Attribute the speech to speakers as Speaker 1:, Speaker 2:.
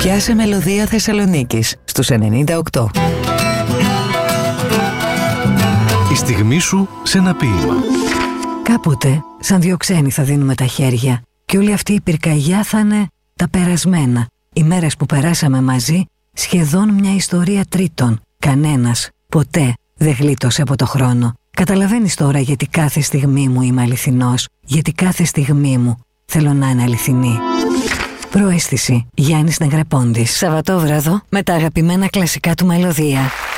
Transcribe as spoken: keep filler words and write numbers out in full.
Speaker 1: Πιάσε μελωδία Θεσσαλονίκης στους ενενήντα οκτώ.
Speaker 2: Η στιγμή σου σε ένα ποίημα.
Speaker 3: Κάποτε, σαν δύο ξένοι θα δίνουμε τα χέρια και όλη αυτή η πυρκαγιά θα είναι τα περασμένα. Οι μέρες που περάσαμε μαζί, σχεδόν μια ιστορία τρίτων. Κανένας, ποτέ, δεν γλίτωσε από το χρόνο. Καταλαβαίνεις τώρα γιατί κάθε στιγμή μου είμαι αληθινός, γιατί κάθε στιγμή μου θέλω να είναι αληθινή. Προαίσθηση, Γιάννης Νεγρεπόντης. Σαββατόβραδο με τα αγαπημένα κλασικά του μελωδία.